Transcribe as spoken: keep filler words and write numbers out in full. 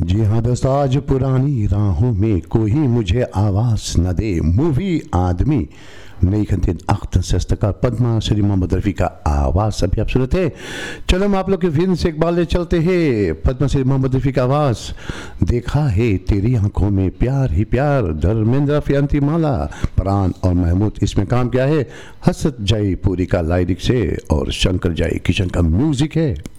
जी हाँ दोस्तों, आज पुरानी राहों में कोई मुझे आवाज़ न दे, मूवी आदमी नई खंतीन अख्तर सस्ता पद्मा श्री मोहम्मद रफ़ी का आवाज़ अभी आप सुनते हैं। चलो हम आप लोग के फिल्म से एक बार ले चलते हैं। पद्मा श्री मोहम्मद रफ़ी का आवाज़, देखा है तेरी आंखों में प्यार ही प्यार, धर्मेंद्र फियांती माला, प्राण और महमूद इसमें काम किया है। हसरत जय पूरी का लाइरिक्स है और शंकर जय किशन का म्यूजिक है।